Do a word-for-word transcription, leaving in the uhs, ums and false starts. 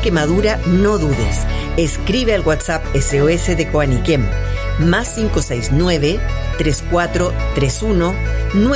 quemadura, no dudes. Escribe al WhatsApp S O S de Coaniquem, más cinco seis nueve, tres cuatro tres uno, nueve